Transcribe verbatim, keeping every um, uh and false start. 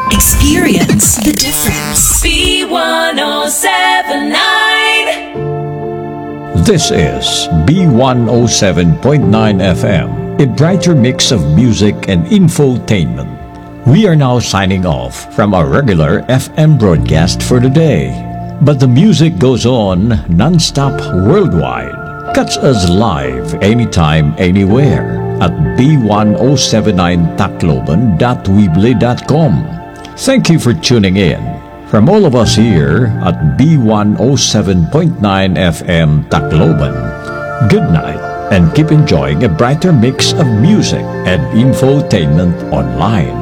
Experience the difference. B one oh seven point nine. This is B one oh seven point nine F M, a brighter mix of music and infotainment. We are now signing off from our regular F M broadcast for today. But the music goes on non-stop worldwide. Catch us live anytime, anywhere at b one oh seven nine tacloban dot weebly dot com. Thank you for tuning in. From all of us here at B one oh seven point nine F M Tacloban, good night and keep enjoying a brighter mix of music and infotainment online.